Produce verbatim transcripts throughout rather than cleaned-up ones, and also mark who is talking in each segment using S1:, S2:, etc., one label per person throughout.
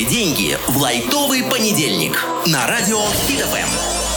S1: Лучшие деньги в лайтовый понедельник на радио Хит эф эм.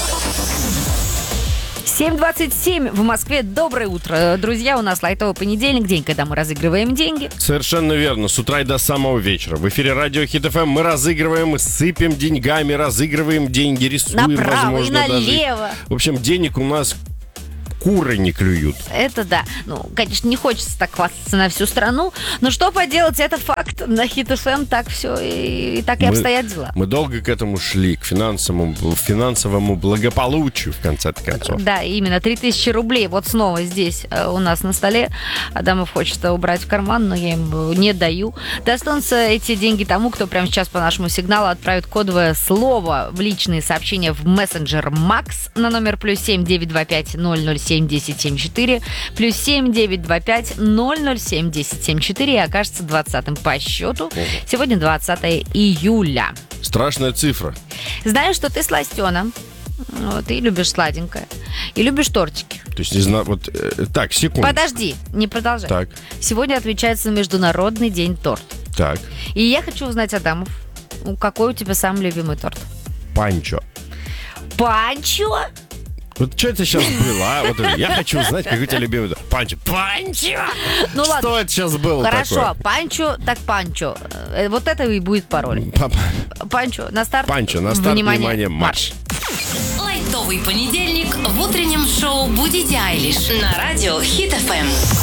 S2: семь двадцать семь в Москве. Доброе утро, друзья. У нас лайтовый понедельник, день, когда мы разыгрываем деньги.
S3: Совершенно верно. С утра и до самого вечера. В эфире радио Хит эф эм мы разыгрываем, сыпем деньгами, разыгрываем деньги, рисуем,
S2: Направо
S3: возможно,
S2: и налево.
S3: даже. В общем, денег у нас куры не клюют.
S2: Это да. Ну, конечно, не хочется так хвастаться на всю страну, но что поделать, это факт. На Хит эф эм так все и, и так и
S3: Мы-
S2: обстоят дела.
S3: Мы долго к этому шли, к финансовому, финансовому благополучию, в конце-то концов.
S2: Да, именно. три тысячи рублей вот снова здесь э, у нас на столе. Адамов хочет убрать в карман, но я ему не даю. Достанутся эти деньги тому, кто прямо сейчас по нашему сигналу отправит кодовое слово в личные сообщения в мессенджер Макс на номер плюс семь девять два пять ноль ноль семь десять семь четыре, плюс семь девять два пять ноль ноль семь десять семь четыре и окажется двадцатым по счету. Сегодня двадцатое июля.
S3: Страшная цифра.
S2: Знаешь, что ты сластена. Вот, ты любишь сладенькое. И любишь тортики.
S3: То есть, не знаю, вот... э, так, секунду.
S2: Подожди, не продолжай.
S3: Так,
S2: Сегодня отмечается Международный день торта.
S3: так.
S2: И я хочу узнать, Адамов, ну, какой у тебя самый любимый торт?
S3: Панчо.
S2: Панчо?
S3: Вот что это сейчас было, а? Вот это, я хочу узнать, какой у тебя любимый торт. Панчо. Панчо!
S2: Ну
S3: Что
S2: ладно.
S3: это сейчас было
S2: Хорошо,
S3: такое?
S2: панчо, так панчо. Э, Вот это и будет пароль.
S3: Папа.
S2: Панчо, на старт.
S3: Панчо, на старт, внимание, марш.
S4: Лайтовый понедельник в утреннем шоу «Будите Айлиш» на радио Хит эф эм.